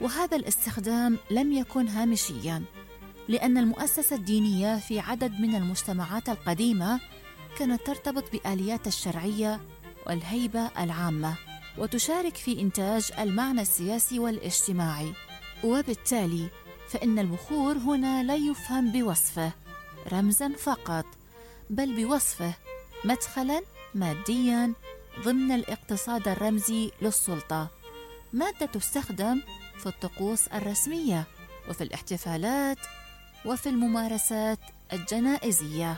وهذا الاستخدام لم يكن هامشياً، لأن المؤسسة الدينية في عدد من المجتمعات القديمة كانت ترتبط بآليات الشرعية والهيبة العامة، وتشارك في إنتاج المعنى السياسي والاجتماعي. وبالتالي فإن البخور هنا لا يفهم بوصفه رمزاً فقط، بل بوصفه مدخلاً مادياً ضمن الاقتصاد الرمزي للسلطة، مادة تستخدم في الطقوس الرسمية وفي الاحتفالات وفي الممارسات الجنائزية.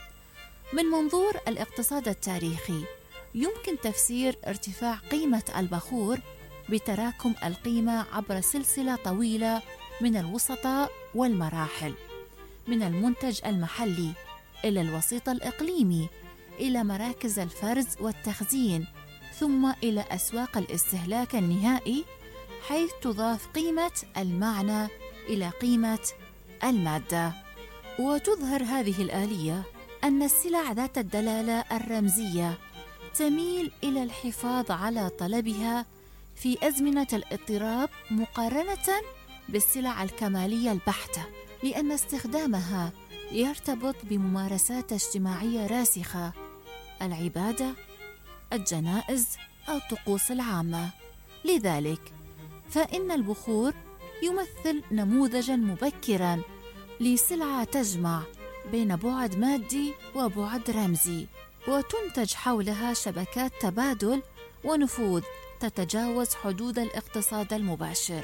من منظور الاقتصاد التاريخي يمكن تفسير ارتفاع قيمة البخور بتراكم القيمة عبر سلسلة طويلة من الوسطاء والمراحل، من المنتج المحلي إلى الوسيط الإقليمي إلى مراكز الفرز والتخزين، ثم إلى أسواق الاستهلاك النهائي، حيث تضاف قيمة المعنى إلى قيمة المادة. وتظهر هذه الآلية أن السلع ذات الدلالة الرمزية تميل إلى الحفاظ على طلبها في أزمنة الاضطراب مقارنة بالسلع الكمالية البحتة، لأن استخدامها يرتبط بممارسات اجتماعية راسخة، العبادة، الجنائز أو الطقوس العامة. لذلك فإن البخور يمثل نموذجاً مبكراً لسلعة تجمع بين بعد مادي وبعد رمزي، وتنتج حولها شبكات تبادل ونفوذ تتجاوز حدود الاقتصاد المباشر.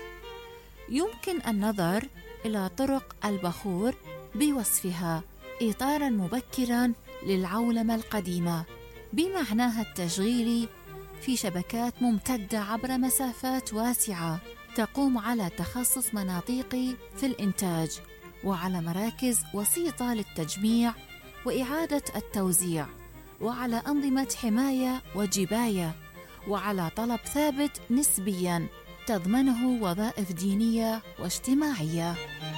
يمكن النظر إلى طرق البخور بوصفها إطاراً مبكراً للعولمة القديمة بمعناها التشغيلي في شبكات ممتدة عبر مسافات واسعة تقوم على تخصص مناطقي في الإنتاج، وعلى مراكز وسيطة للتجميع وإعادة التوزيع، وعلى أنظمة حماية وجباية، وعلى طلب ثابت نسبياً تضمنه وظائف دينية واجتماعية.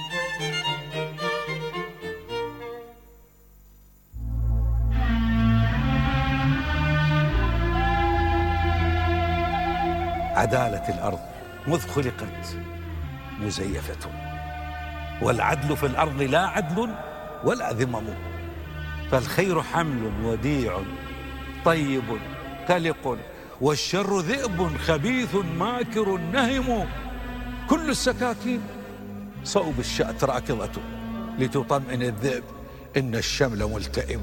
عدالة الأرض مذ خلقت مزيفة، والعدل في الأرض لا عدل ولا ذمم، فالخير حمل وديع طيب قلق، والشر ذئب خبيث ماكر نهم، كل السكاكين صوب الشأت راكضة، لتطمئن الذئب إن الشمل ملتئم.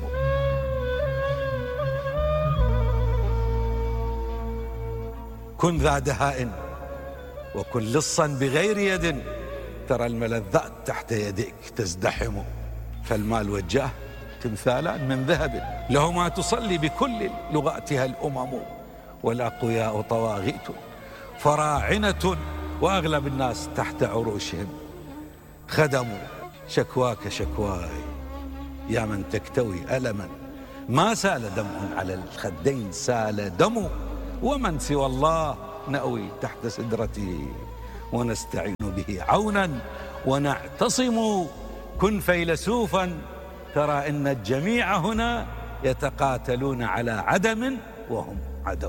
كن ذا دهاء وكن لصا بغير يد، ترى الملذات تحت يديك تزدحم، فالمال والجاه تمثالان من ذهب، لهما تصلي بكل لغاتها الأمم، والأقوياء طواغيت فراعنة، وأغلب الناس تحت عروشهم خدموا. شكواك شكواي يا من تكتوي ألما، ما سال دمع على الخدين سال دم، ومن سوى الله نأوي تحت سدرته، ونستعين به عونا ونعتصم. كن فيلسوفا ترى إن الجميع هنا يتقاتلون على عدم وهم عدم.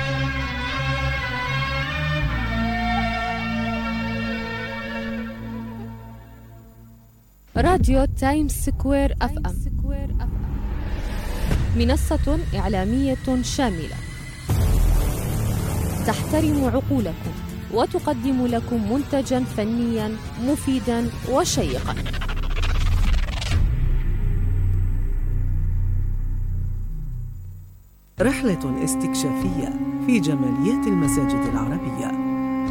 راديو تايمز سكوير أف أم، منصة إعلامية شاملة تحترم عقولكم وتقدم لكم منتجا فنيا مفيدا وشيقا. رحلة استكشافية في جماليات المساجد العربية.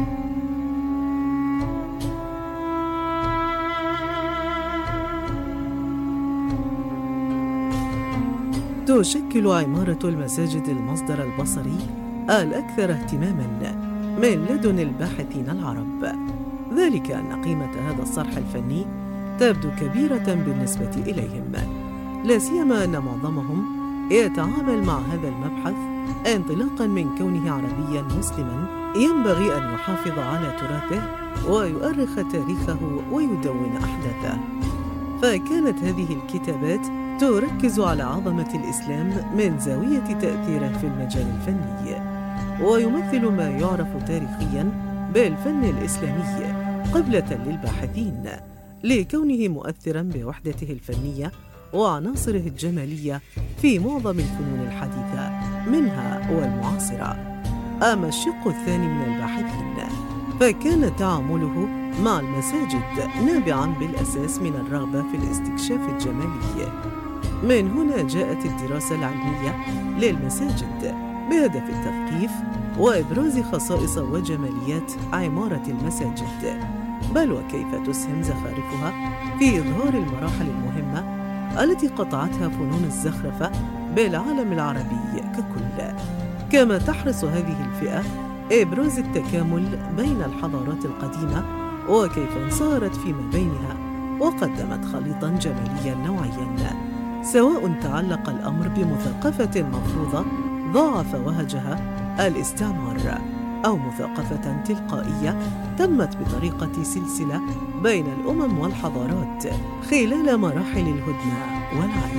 تشكل عمارة المساجد المصدر البصري الأكثر اهتماماً من لدن الباحثين العرب، ذلك أن قيمة هذا الصرح الفني تبدو كبيرة بالنسبة إليهم، لا سيما أن معظمهم يتعامل مع هذا المبحث انطلاقاً من كونه عربياً مسلماً ينبغي أن يحافظ على تراثه ويؤرخ تاريخه ويدون أحداثه. فكانت هذه الكتابات تركز على عظمة الإسلام من زاوية تأثيره في المجال الفني، ويمثل ما يعرف تاريخياً بالفن الإسلامي قبلة للباحثين، لكونه مؤثراً بوحدته الفنية وعناصره الجمالية في معظم الفنون الحديثة منها والمعاصرة. أما الشق الثاني من الباحثين فكان تعامله مع المساجد نابعاً بالأساس من الرغبة في الاستكشاف الجمالي. من هنا جاءت الدراسة العلمية للمساجد بهدف التثقيف وإبراز خصائص وجماليات عمارة المساجد، بل وكيف تسهم زخارفها في إظهار المراحل المهمة التي قطعتها فنون الزخرفة بالعالم العربي ككل. كما تحرص هذه الفئة إبراز التكامل بين الحضارات القديمة وكيف انصهرت فيما بينها وقدمت خليطاً جمالياً نوعياً، سواء تعلق الأمر بمثقفة مفروضة ضاعف وهجها الاستعمار أو مثقفة تلقائية تمت بطريقة سلسلة بين الأمم والحضارات خلال مراحل الهدنة والعيش.